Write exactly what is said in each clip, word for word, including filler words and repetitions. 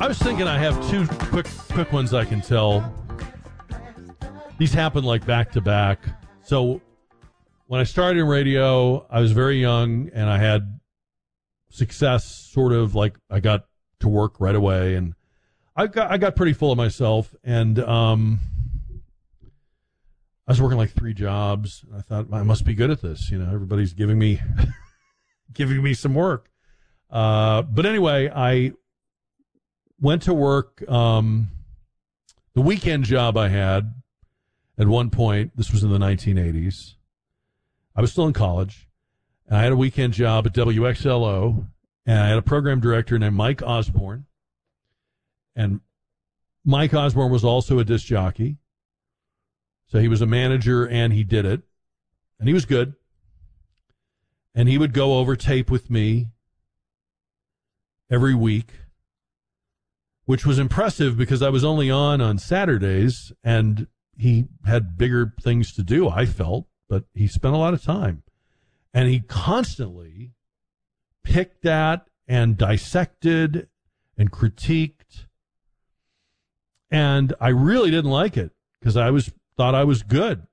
I was thinking I have two quick quick ones I can tell. These happen like back to back. So when I started in radio, I was very young and I had success, sort of like I got to work right away, and I got I got pretty full of myself, and um, I was working like three jobs. I thought I must be good at this. You know, everybody's giving me giving me some work. Uh, but anyway, I went to work. Um, the weekend job I had at one point, this was in the nineteen eighties. I was still in college, and I had a weekend job at W X L O, and I had a program director named Mike Osborne. And Mike Osborne was also a disc jockey. So he was a manager, and he did it. And he was good. And he would go over tape with me every week, which was impressive because I was only on on Saturdays, and he had bigger things to do, I felt, but he spent a lot of time. And he constantly picked at and dissected and critiqued. And I really didn't like it because I was thought I was good.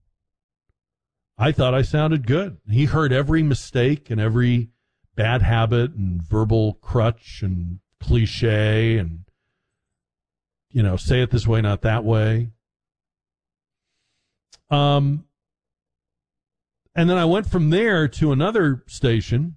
I thought I sounded good. He heard every mistake and every bad habit and verbal crutch and cliche and, you know, say it this way, not that way. Um, and then I went from there to another station,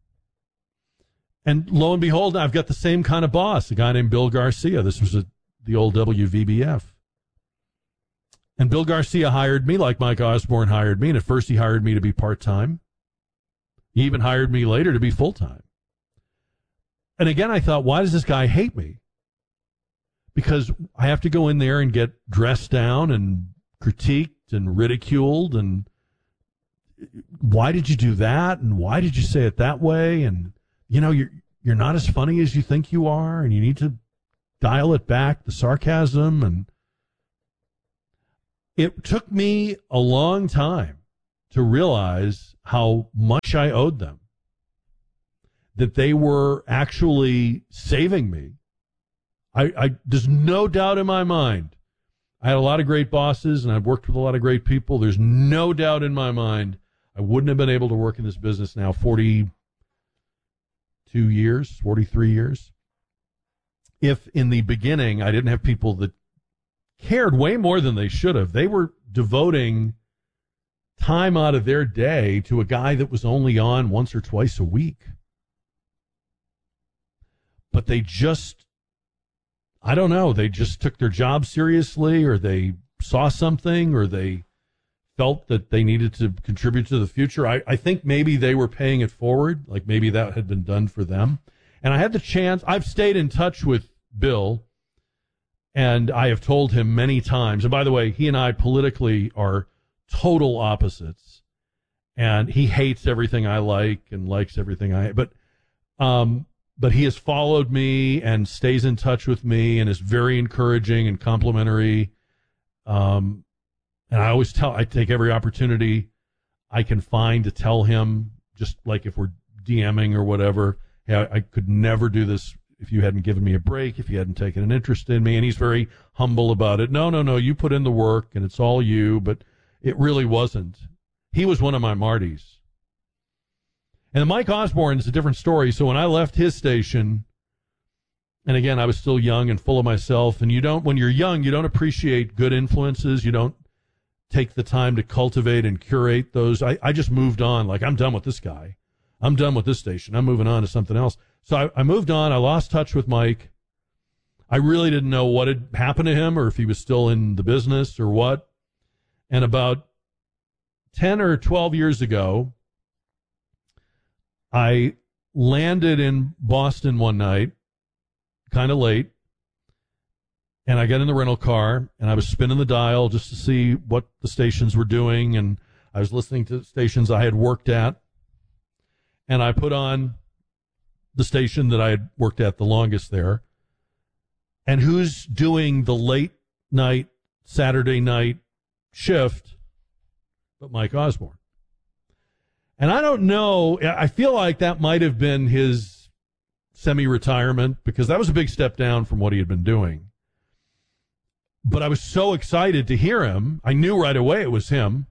and lo and behold, I've got the same kind of boss, a guy named Bill Garcia. This was a, the old W V B F. And Bill Garcia hired me like Mike Osborne hired me, and at first he hired me to be part-time. He even hired me later to be full-time. And again, I thought, why does this guy hate me? Because I have to go in there and get dressed down and critiqued and ridiculed, and why did you do that, and why did you say it that way, and you know you're you're not as funny as you think you are, and you need to dial it back, the sarcasm. And it took me a long time to realize how much I owed them, that they were actually saving me. I, I there's no doubt in my mind. I had a lot of great bosses, and I've worked with a lot of great people. There's no doubt in my mind I wouldn't have been able to work in this business now forty-two years, forty-three years, if in the beginning I didn't have people that cared way more than they should have. They were devoting time out of their day to a guy that was only on once or twice a week. But they just, I don't know, they just took their job seriously, or they saw something, or they felt that they needed to contribute to the future. I, I think maybe they were paying it forward, like maybe that had been done for them. And I had the chance, I've stayed in touch with Bill, and I have told him many times, and by the way, he and I politically are total opposites, and he hates everything I like and likes everything I hate, but um But he has followed me and stays in touch with me and is very encouraging and complimentary. Um, and I always tell, I take every opportunity I can find to tell him, just like if we're DMing or whatever, hey, I, I could never do this if you hadn't given me a break, if you hadn't taken an interest in me. And he's very humble about it. No, no, no, you put in the work and it's all you, but it really wasn't. He was one of my Martys. And Mike Osborne is a different story. So when I left his station, and again, I was still young and full of myself, and you don't, when you're young, you don't appreciate good influences. You don't take the time to cultivate and curate those. I, I just moved on. Like, I'm done with this guy. I'm done with this station. I'm moving on to something else. So I, I moved on. I lost touch with Mike. I really didn't know what had happened to him, or if he was still in the business or what. And about ten or twelve years ago, I landed in Boston one night, kind of late, and I got in the rental car, and I was spinning the dial just to see what the stations were doing, and I was listening to stations I had worked at, and I put on the station that I had worked at the longest there, and who's doing the late night, Saturday night shift but Mike Osborne. And I don't know, I feel like that might have been his semi-retirement, because that was a big step down from what he had been doing. But I was so excited to hear him. I knew right away it was him.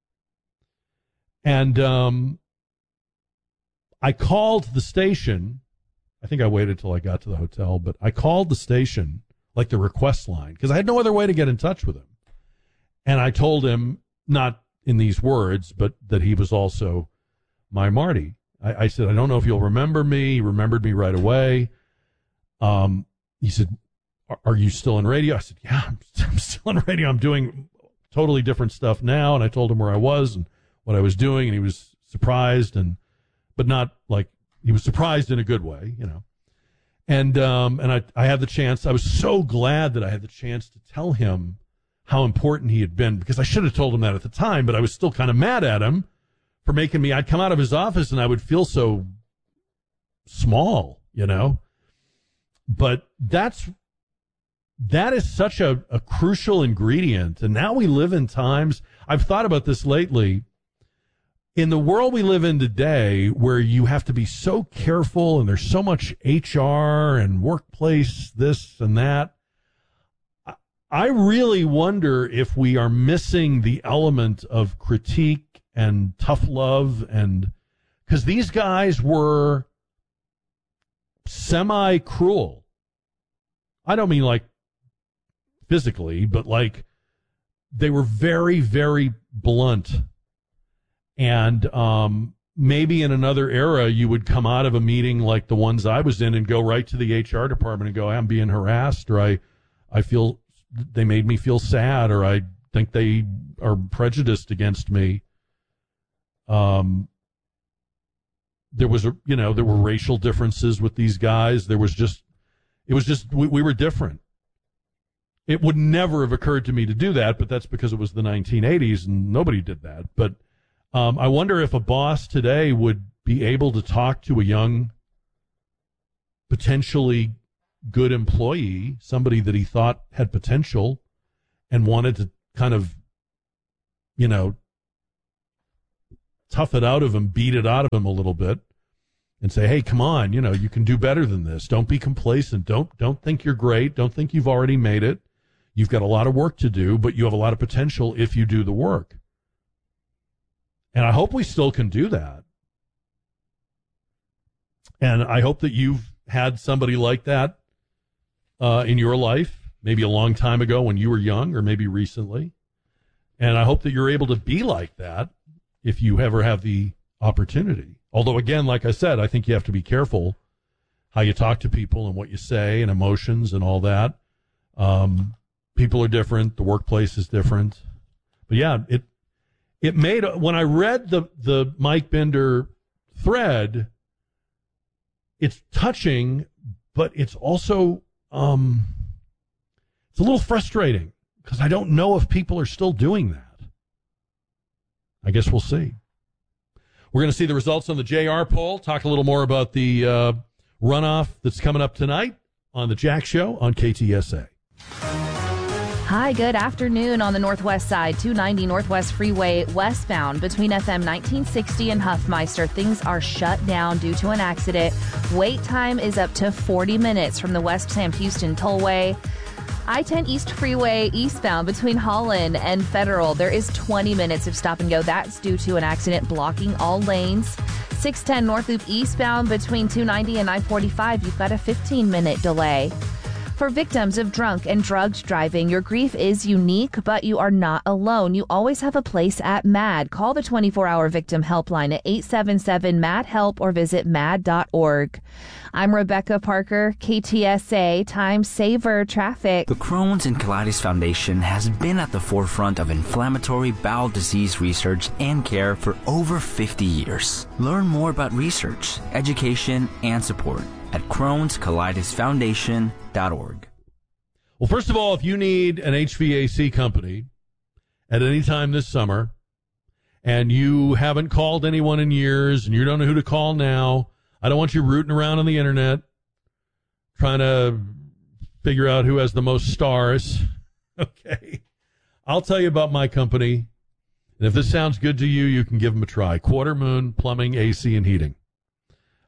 And um, I called the station. I think I waited till I got to the hotel, but I called the station, like the request line, because I had no other way to get in touch with him. And I told him, not in these words, but that he was also my Marty. I, I said, I don't know if you'll remember me. He remembered me right away. Um, he said, are, are you still in radio? I said, yeah, I'm, I'm still in radio. I'm doing totally different stuff now. And I told him where I was and what I was doing, and he was surprised, and but not like, he was surprised in a good way, you know. And um, and I, I had the chance. I was so glad that I had the chance to tell him how important he had been, because I should have told him that at the time, but I was still kind of mad at him for making me, I'd come out of his office and I would feel so small, you know. But that's, that is such a, a crucial ingredient. And now we live in times, I've thought about this lately, in the world we live in today, where you have to be so careful and there's so much H R and workplace this and that. I really wonder if we are missing the element of critique and tough love, and because these guys were semi-cruel. I don't mean like physically, but like they were very, very blunt. And um, maybe in another era, you would come out of a meeting like the ones I was in and go right to the H R department and go, I'm being harassed, or I, I feel they made me feel sad, or I think they are prejudiced against me. Um, there was a, you know, there were racial differences with these guys. There was just, it was just, we, we were different. It would never have occurred to me to do that, but that's because it was the nineteen eighties and nobody did that. But um, I wonder if a boss today would be able to talk to a young, potentially good employee, somebody that he thought had potential and wanted to kind of, you know, tough it out of him, beat it out of him a little bit, and say, hey, come on, you know, you can do better than this. Don't be complacent. Don't, don't think you're great. Don't think you've already made it. You've got a lot of work to do, but you have a lot of potential if you do the work. And I hope we still can do that. And I hope that you've had somebody like that uh, in your life, maybe a long time ago when you were young, or maybe recently. And I hope that you're able to be like that if you ever have the opportunity. Although, again, like I said, I think you have to be careful how you talk to people and what you say and emotions and all that. Um, people are different. The workplace is different. But, yeah, it it made, when I read the, the Mike Binder thread, it's touching, but it's also, um, it's a little frustrating because I don't know if people are still doing that. I guess we'll see. We're going to see the results on the J R poll, talk a little more about the uh, runoff that's coming up tonight on the Jack Show on K T S A. Hi, good afternoon. On the northwest side, two ninety Northwest Freeway westbound between F M nineteen sixty and Huffmeister. Things are shut down due to an accident. Wait time is up to forty minutes from the West Sam Houston Tollway. I ten East Freeway eastbound between Holland and Federal. There is twenty minutes of stop and go. That's due to an accident blocking all lanes. six ten North Loop eastbound between two ninety and I forty-five. You've got a fifteen minute delay. For victims of drunk and drugged driving, your grief is unique, but you are not alone. You always have a place at MAD. Call the twenty-four hour victim helpline at eight seven seven MAD HELP or visit mad dot org. I'm Rebecca Parker, K T S A Time Saver Traffic. The Crohn's and Colitis Foundation has been at the forefront of inflammatory bowel disease research and care for over fifty years. Learn more about research, education, and support at crohns colitis foundation dot org. Well, first of all, if you need an H V A C company at any time this summer and you haven't called anyone in years and you don't know who to call now, I don't want you rooting around on the internet trying to figure out who has the most stars. Okay. I'll tell you about my company. And if this sounds good to you, you can give them a try. Quarter Moon Plumbing, A C, and Heating.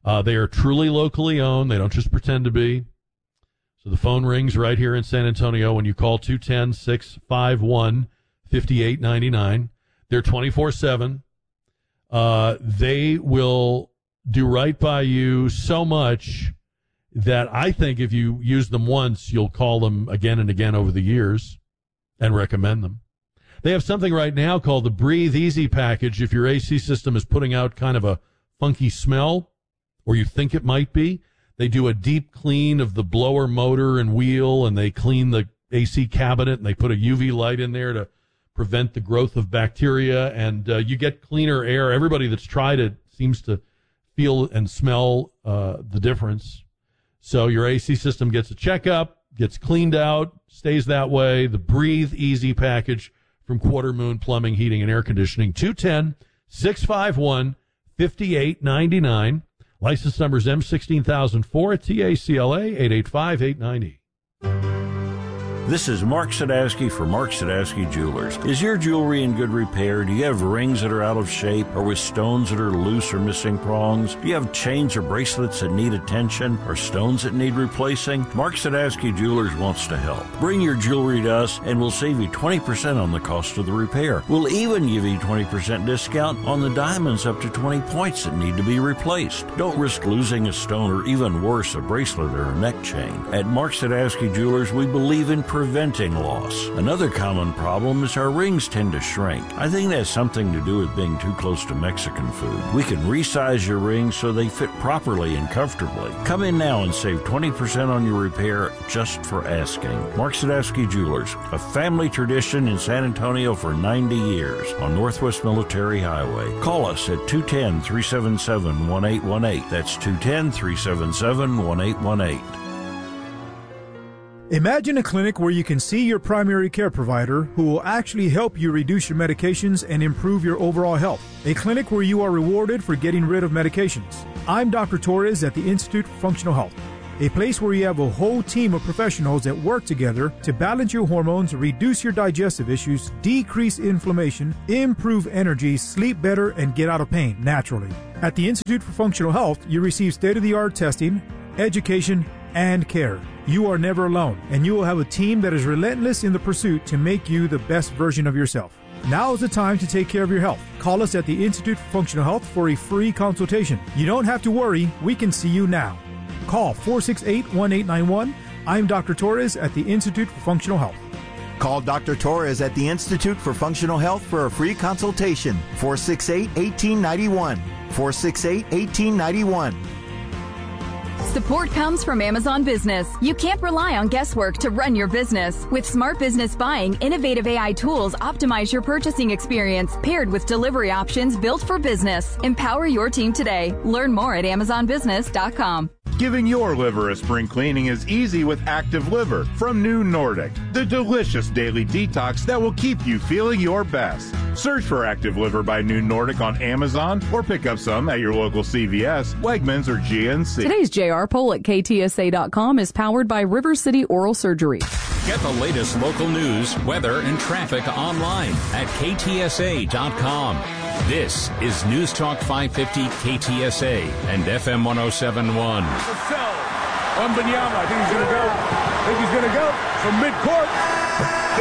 Uh, they are truly locally owned. They don't just pretend to be. So the phone rings right here in San Antonio when you call two one zero, six five one, five eight nine nine. They're twenty-four seven. Uh, they will do right by you so much that I think if you use them once, you'll call them again and again over the years and recommend them. They have something right now called the Breathe Easy package. If your A C system is putting out kind of a funky smell, or you think it might be, they do a deep clean of the blower motor and wheel, and they clean the A C cabinet, and they put a U V light in there to prevent the growth of bacteria, and uh, you get cleaner air. Everybody that's tried it seems to feel and smell uh, the difference. So your A C system gets a checkup, gets cleaned out, stays that way. The Breathe Easy package from Quarter Moon Plumbing, Heating, and Air Conditioning. two one zero, six five one, five eight nine nine. License number is M one six zero zero four at T A C L A eight eight five eight nine zero. This is Mark Sadowski for Mark Sadowski Jewelers. Is your jewelry in good repair? Do you have rings that are out of shape or with stones that are loose or missing prongs? Do you have chains or bracelets that need attention or stones that need replacing? Mark Sadowski Jewelers wants to help. Bring your jewelry to us and we'll save you twenty percent on the cost of the repair. We'll even give you twenty percent discount on the diamonds up to twenty points that need to be replaced. Don't risk losing a stone or even worse, a bracelet or a neck chain. At Mark Sadowski Jewelers, we believe in preventing loss. Another common problem is our rings tend to shrink. I think that has something to do with being too close to Mexican food. We can resize your rings so they fit properly and comfortably. Come in now and save twenty percent on your repair just for asking. Mark Sadowski Jewelers, a family tradition in San Antonio for ninety years on Northwest Military Highway. Call us at two one zero, three seven seven, one eight one eight. That's two one zero, three seven seven, one eight one eight. Imagine a clinic where you can see your primary care provider who will actually help you reduce your medications and improve your overall health. A clinic where you are rewarded for getting rid of medications. I'm Doctor Torres at the Institute for Functional Health. A place where you have a whole team of professionals that work together to balance your hormones, reduce your digestive issues, decrease inflammation, improve energy, sleep better, and get out of pain naturally. At the Institute for Functional Health, you receive state-of-the-art testing, education, and care. You are never alone, and you will have a team that is relentless in the pursuit to make you the best version of yourself. Now is the time to take care of your health. Call us at the Institute for Functional Health for a free consultation. You don't have to worry. We can see you now. Call four six eight, one eight nine one. I'm Doctor Torres at the Institute for Functional Health. Call Doctor Torres at the Institute for Functional Health for a free consultation. four six eight, one eight nine one. four six eight, one eight nine one. Support comes from Amazon Business. You can't rely on guesswork to run your business. With Smart Business Buying, innovative A I tools optimize your purchasing experience, paired with delivery options built for business. Empower your team today. Learn more at amazon business dot com. Giving your liver a spring cleaning is easy with Active Liver from New Nordic, the delicious daily detox that will keep you feeling your best. Search for Active Liver by New Nordic on Amazon or pick up some at your local C V S, Wegmans, or G N C. Today's J R poll at K T S A dot com is powered by River City Oral Surgery. Get the latest local news, weather, and traffic online at K T S A dot com. This is News Talk five fifty K T S A and F M one oh seven point one. Wembanyama, I think he's going to go. I think he's going to go from midcourt.